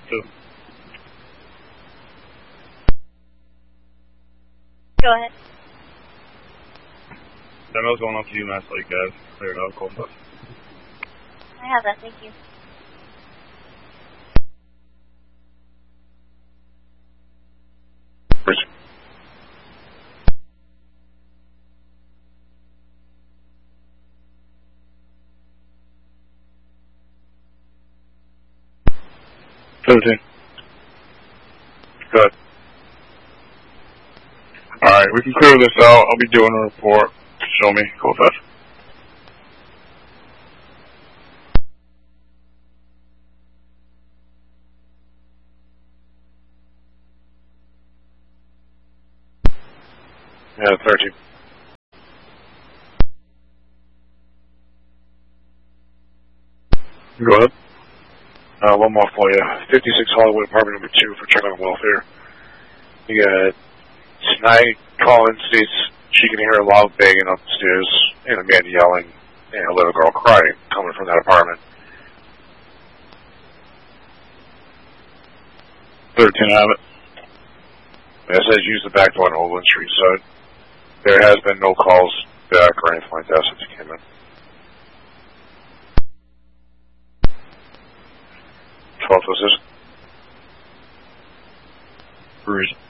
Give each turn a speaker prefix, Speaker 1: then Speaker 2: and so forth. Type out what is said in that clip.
Speaker 1: 2.
Speaker 2: Go ahead.
Speaker 1: Demo's going up to UMass Lake, guys. Clear it out, cold stuff.
Speaker 2: I have that, thank you.
Speaker 1: Good. Alright, we can clear this out. I'll be doing a report. Show me. Go with that. Yeah, 13. Go ahead. One more for you. 56 Hollywood, apartment number 2 for check on welfare. You got Snide calling, states she can hear a loud banging upstairs and a man yelling and a little girl crying coming from that apartment. 13, I have it. It says use the back door on Overland Street, so there has been no calls back or anything like that since it came in. 12 to assist. Bruce.